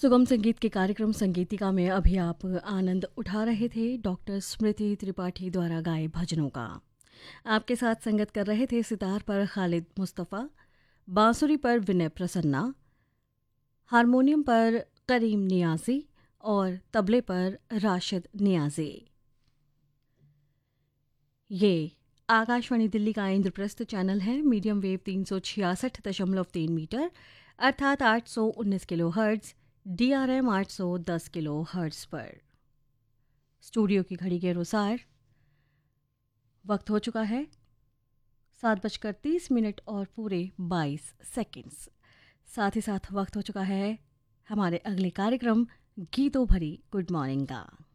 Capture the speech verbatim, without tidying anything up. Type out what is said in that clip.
सुगम संगीत के कार्यक्रम संगीतिका में अभी आप आनंद उठा रहे थे डॉक्टर स्मृति त्रिपाठी द्वारा गाए भजनों का। आपके साथ संगत कर रहे थे सितार पर खालिद मुस्तफ़ा, बांसुरी पर विनय प्रसन्ना, हारमोनियम पर करीम नियाज़ी और तबले पर राशिद नियाज़ी। ये आकाशवाणी दिल्ली का इंद्रप्रस्थ चैनल है। मीडियम वेव तीन सौ छियासठ दशमलव तीन मीटर अर्थात आठ सौ उन्नीस kilo hertz, D R M आठ सौ दस किलो हर्ट्ज़ पर। स्टूडियो की घड़ी के अनुसार वक्त हो चुका है सात बजकर तीस मिनट और पूरे बाईस सेकंड्स। साथ ही साथ वक्त हो चुका है हमारे अगले कार्यक्रम गीतों भरी गुड मॉर्निंग का।